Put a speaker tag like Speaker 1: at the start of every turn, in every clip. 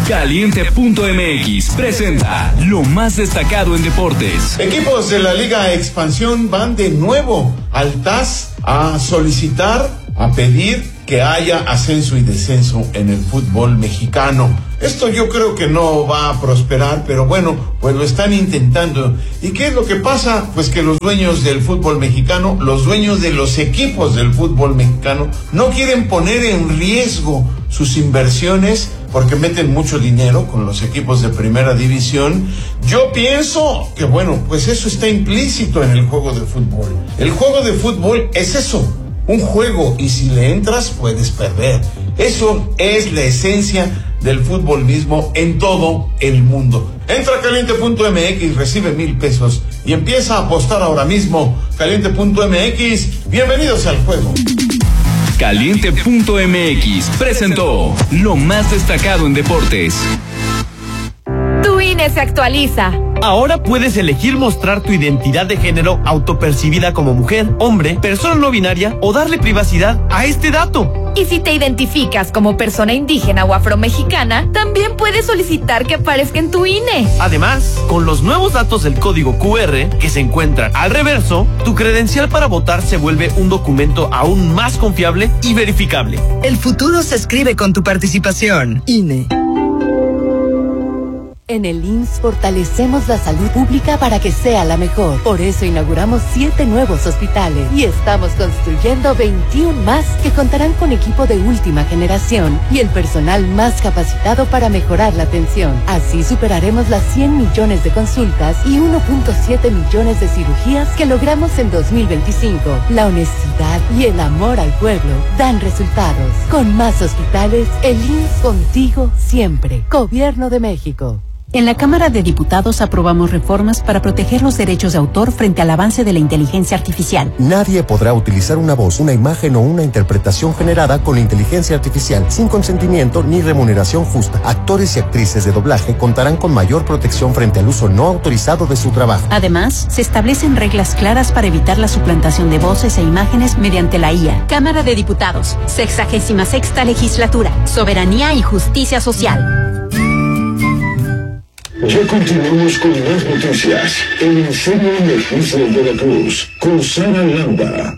Speaker 1: Caliente.mx presenta lo más destacado en deportes.
Speaker 2: Equipos de la Liga Expansión van de nuevo al TAS a solicitar, a pedir que haya ascenso y descenso en el fútbol mexicano. Esto yo creo que no va a prosperar, pero bueno, pues lo están intentando. ¿Y qué es lo que pasa? Pues que los dueños del fútbol mexicano, los dueños de los equipos del fútbol mexicano, no quieren poner en riesgo sus inversiones porque meten mucho dinero con los equipos de primera división. Yo pienso que bueno, pues eso está implícito en el juego de fútbol. El juego de fútbol es eso, un juego, y si le entras puedes perder. Eso es la esencia del fútbol mismo en todo el mundo. Entra a Caliente.mx, recibe 1,000 pesos y empieza a apostar ahora mismo. Caliente.mx, bienvenidos al juego.
Speaker 1: Caliente.mx presentó lo más destacado en deportes.
Speaker 3: Tu INE se actualiza.
Speaker 4: Ahora puedes elegir mostrar tu identidad de género autopercibida como mujer, hombre, persona no binaria o darle privacidad a este dato.
Speaker 3: Y si te identificas como persona indígena o afromexicana, también puedes solicitar que aparezca en tu INE.
Speaker 4: Además, con los nuevos datos del código QR que se encuentran al reverso, tu credencial para votar se vuelve un documento aún más confiable y verificable.
Speaker 5: El futuro se escribe con tu participación. INE.
Speaker 6: En el IMSS fortalecemos la salud pública para que sea la mejor. Por eso inauguramos 7 nuevos hospitales y estamos construyendo 21 más que contarán con equipo de última generación y el personal más capacitado para mejorar la atención. Así superaremos las 100 millones de consultas y 1.7 millones de cirugías que logramos en 2025. La honestidad y el amor al pueblo dan resultados. Con más hospitales, el IMSS contigo siempre. Gobierno de México.
Speaker 7: En la Cámara de Diputados aprobamos reformas para proteger los derechos de autor frente al avance de la inteligencia artificial.
Speaker 8: Nadie podrá utilizar una voz, una imagen o una interpretación generada con inteligencia artificial sin consentimiento ni remuneración justa. Actores y actrices de doblaje contarán con mayor protección frente al uso no autorizado de su trabajo.
Speaker 7: Además, se establecen reglas claras para evitar la suplantación de voces e imágenes mediante la IA. Cámara de Diputados, 66ª Legislatura, Soberanía y Justicia Social.
Speaker 9: Ya continuamos con más noticias en Serio Noticias Veracruz con Sara Lamba.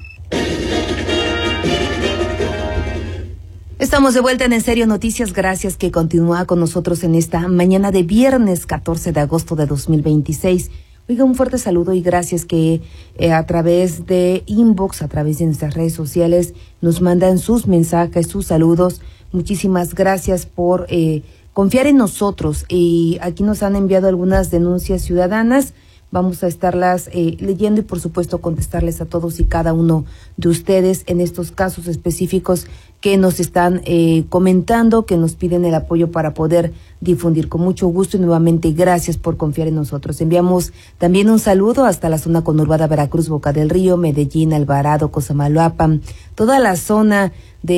Speaker 10: Estamos de vuelta en Serio Noticias. Gracias que continúa con nosotros en esta mañana de viernes 14 de agosto de 2026. Oiga, un fuerte saludo y gracias que a través de inbox, a través de nuestras redes sociales, nos mandan sus mensajes, sus saludos. Muchísimas gracias por confiar en nosotros. Y aquí nos han enviado algunas denuncias ciudadanas. Vamos a estarlas leyendo y por supuesto contestarles a todos y cada uno de ustedes en estos casos específicos que nos están comentando, que nos piden el apoyo para poder difundir. Con mucho gusto y nuevamente gracias por confiar en nosotros. Enviamos también un saludo hasta la zona conurbada Veracruz, Boca del Río, Medellín, Alvarado, Cosamaloapan, toda la zona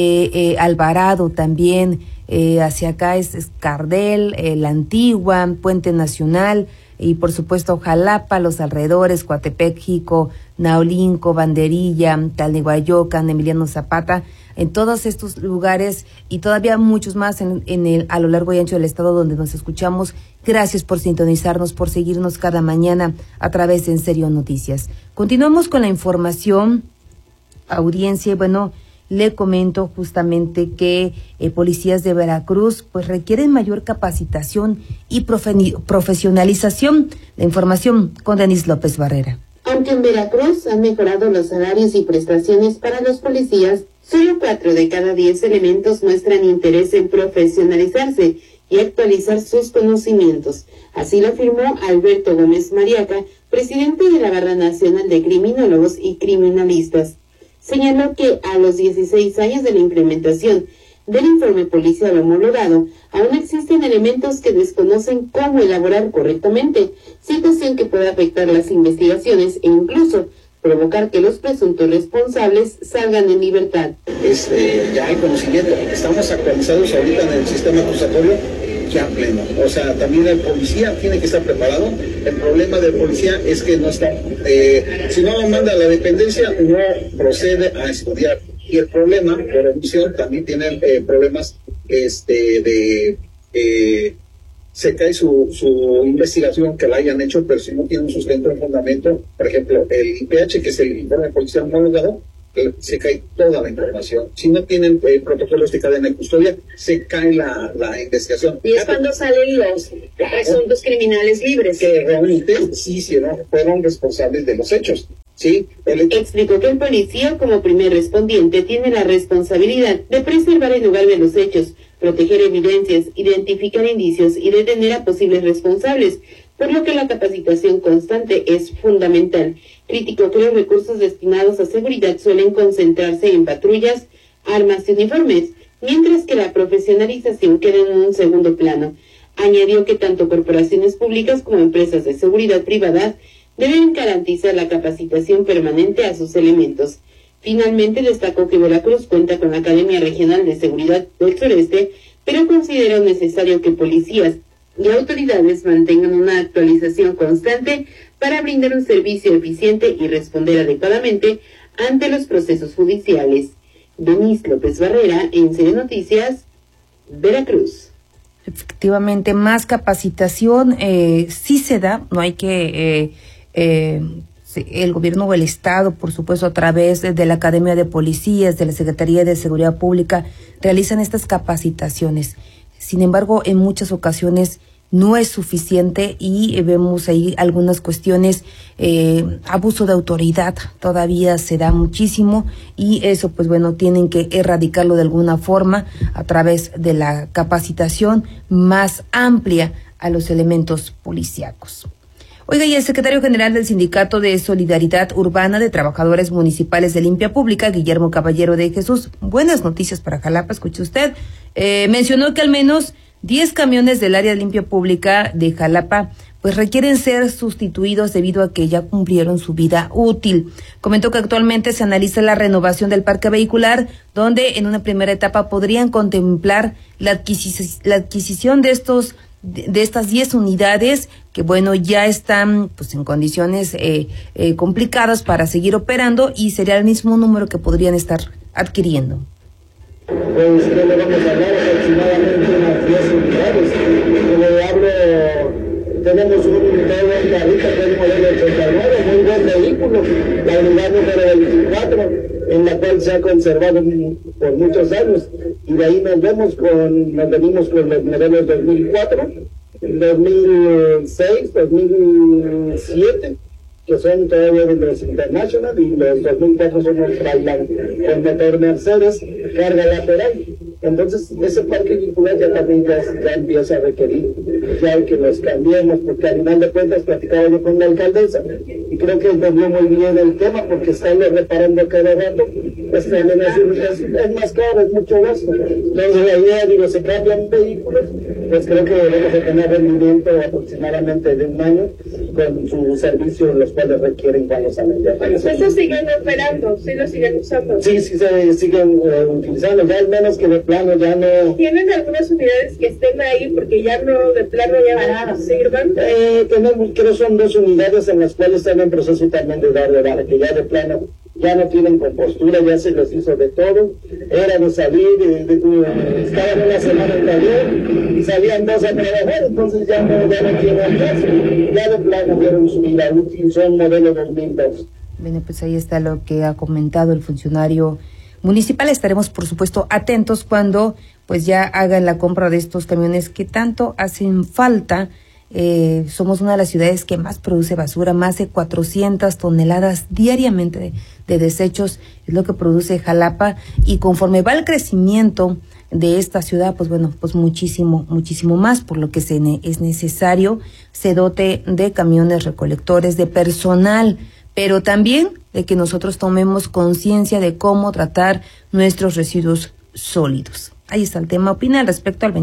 Speaker 10: de Alvarado también, hacia acá es Cardel, La Antigua, Puente Nacional y por supuesto Jalapa, los alrededores, Coatepec, Jico, Naolinco, Banderilla, Talnehuayocan, Emiliano Zapata, en todos estos lugares y todavía muchos más a lo largo y ancho del estado donde nos escuchamos. Gracias por sintonizarnos, por seguirnos cada mañana a través de En Serio Noticias. Continuamos con la información, audiencia, y bueno, le comento justamente que policías de Veracruz pues requieren mayor capacitación y profesionalización. La información con Denise López Barrera.
Speaker 11: Aunque en Veracruz han mejorado los salarios y prestaciones para los policías, solo 4 de cada 10 elementos muestran interés en profesionalizarse y actualizar sus conocimientos. Así lo afirmó Alberto Gómez Mariaca, presidente de la Barra Nacional de Criminólogos y Criminalistas. Señaló que a los 16 años de la implementación del informe policial homologado, aún existen elementos que desconocen cómo elaborar correctamente, situación que puede afectar las investigaciones e incluso provocar que los presuntos responsables salgan en libertad.
Speaker 12: Ya hay conocimiento, estamos actualizados ahorita en el sistema acusatorio ya pleno, o sea, también el policía tiene que estar preparado. El problema del policía es que no está, si no lo manda a la dependencia, no procede a estudiar. Y el problema, por omisión, también tienen problemas de se cae su investigación que la hayan hecho, pero si no tiene un sustento, un fundamento, por ejemplo, el IPH, que es el informe policial homologado, se cae toda la información. Si no tienen protocolos de cadena de custodia, se cae la investigación.
Speaker 11: Y es cuando salen los presuntos criminales libres.
Speaker 12: Que realmente sí fueron responsables de los hechos. Sí,
Speaker 11: explicó que el policía, como primer respondiente, tiene la responsabilidad de preservar el lugar de los hechos, proteger evidencias, identificar indicios y detener a posibles responsables, por lo que la capacitación constante es fundamental. Criticó que los recursos destinados a seguridad suelen concentrarse en patrullas, armas y uniformes, mientras que la profesionalización queda en un segundo plano. Añadió que tanto corporaciones públicas como empresas de seguridad privada deben garantizar la capacitación permanente a sus elementos. Finalmente destacó que Veracruz cuenta con la Academia Regional de Seguridad del Sureste, pero consideró necesario que policías y autoridades mantengan una actualización constante para brindar un servicio eficiente y responder adecuadamente ante los procesos judiciales. Denise López Barrera, en Serie Noticias, Veracruz.
Speaker 10: Efectivamente, más capacitación sí se da, no hay que... el gobierno o el Estado, por supuesto, a través de la Academia de Policías, de la Secretaría de Seguridad Pública, realizan estas capacitaciones. Sin embargo, en muchas ocasiones no es suficiente y vemos ahí algunas cuestiones, abuso de autoridad todavía se da muchísimo y eso, pues bueno, tienen que erradicarlo de alguna forma a través de la capacitación más amplia a los elementos policíacos. Oiga, y el secretario general del Sindicato de Solidaridad Urbana de Trabajadores Municipales de Limpia Pública, Guillermo Caballero de Jesús, buenas noticias para Jalapa, escuche usted, mencionó que al menos 10 camiones del área de limpia pública de Jalapa pues requieren ser sustituidos debido a que ya cumplieron su vida útil. Comentó que actualmente se analiza la renovación del parque vehicular, donde en una primera etapa podrían contemplar la adquisición de estas 10 unidades que bueno ya están pues en condiciones complicadas para seguir operando y sería el mismo número que podrían estar adquiriendo.
Speaker 13: Pues que le vamos a hablar aproximadamente unas 10 unidades. Tenemos un modelo carrito que es el modelo 89, muy buen vehículo, la unidad número 24, en la cual se ha conservado por muchos años, y de ahí nos venimos con los modelos 2004, 2006, 2007, que son todavía de los International, y los 2004 son los Freiland, con motor Mercedes, carga lateral. Entonces, ese parque vehicular ya también ya empieza a requerir ya que los cambiemos, porque al final de cuentas platicaba yo con la alcaldesa, y creo que entendió muy bien el tema, porque estarlo reparando cada rato, pues también es más caro, es mucho gasto. Entonces, la idea, se cambian vehículos, pues creo que debemos de tener rendimiento aproximadamente de un año con su servicio, los cuales requieren cuando salen ya.
Speaker 11: ¿Esos siguen operando? ¿Sí los siguen usando?
Speaker 13: Sí, se siguen utilizando, ya al menos que de plano ya no...
Speaker 11: ¿Tienen algunas unidades que estén ahí porque ya no, de plano ya no sirvan?
Speaker 13: Tenemos, creo son 2 unidades en las cuales están en proceso también de darle vara, que ya de plano ya no tienen compostura, ya se les hizo de todo, era de salir, estaban una semana en taller y salían 2 a trabajar, entonces ya no tienen caso, ya de plano dieron su vida útil, son modelo 2002.
Speaker 10: Bueno, pues ahí está lo que ha comentado el funcionario municipal. Estaremos, por supuesto, atentos cuando pues ya hagan la compra de estos camiones que tanto hacen falta. Somos una de las ciudades que más produce basura, más de 400 toneladas diariamente de desechos es lo que produce Jalapa, y conforme va el crecimiento de esta ciudad, pues bueno, pues muchísimo más, por lo que es necesario se dote de camiones recolectores, de personal, pero también de que nosotros tomemos conciencia de cómo tratar nuestros residuos sólidos. Ahí está el tema. Opina al respecto al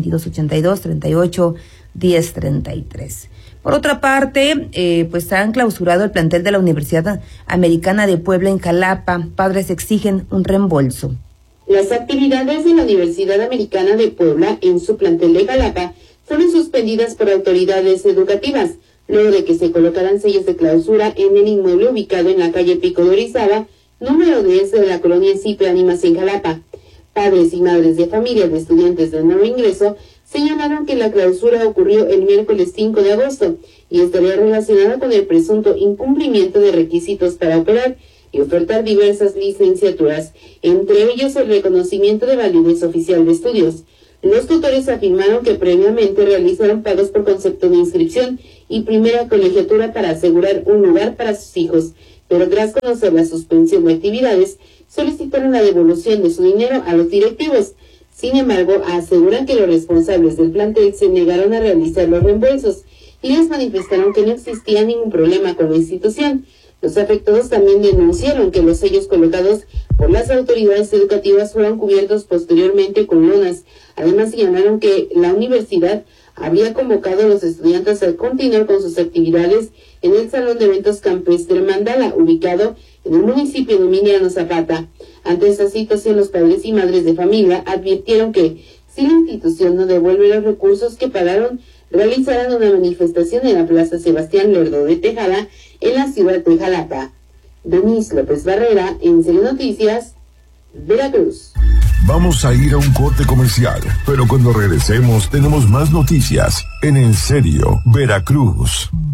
Speaker 10: 2282-38-1033. Por otra parte, pues han clausurado el plantel de la Universidad Americana de Puebla en Jalapa. Padres exigen un reembolso.
Speaker 11: Las actividades de la Universidad Americana de Puebla en su plantel de Jalapa fueron suspendidas por autoridades educativas, luego de que se colocaran sellos de clausura en el inmueble ubicado en la calle Pico de Orizaba, número 10 de la colonia Cipe Ánimas en Jalapa. Padres y madres de familias de estudiantes de nuevo ingreso señalaron que la clausura ocurrió el miércoles 5 de agosto y estaría relacionada con el presunto incumplimiento de requisitos para operar y ofertar diversas licenciaturas, entre ellos el reconocimiento de validez oficial de estudios. Los tutores afirmaron que previamente realizaron pagos por concepto de inscripción y primera colegiatura para asegurar un lugar para sus hijos, pero tras conocer la suspensión de actividades, solicitaron la devolución de su dinero a los directivos. Sin embargo, aseguran que los responsables del plantel se negaron a realizar los reembolsos y les manifestaron que no existía ningún problema con la institución. Los afectados también denunciaron que los sellos colocados por las autoridades educativas fueron cubiertos posteriormente con lonas. Además, señalaron que la universidad había convocado a los estudiantes a continuar con sus actividades en el Salón de Eventos Campestre Mandala, ubicado en el municipio de Emiliano Zapata. Ante esta situación, los padres y madres de familia advirtieron que si la institución no devuelve los recursos que pagaron, realizarán una manifestación en la Plaza Sebastián Lerdo de Tejada, en la ciudad de Jalapa. Denise López Barrera, en Serio Noticias, Veracruz.
Speaker 9: Vamos a ir a un corte comercial, pero cuando regresemos tenemos más noticias en En Serio, Veracruz.